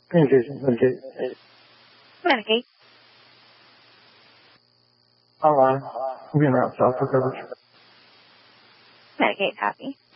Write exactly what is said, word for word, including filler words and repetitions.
Communication, medicate. Medicate. Online. We'll be in route south for coverage. Medicate, copy.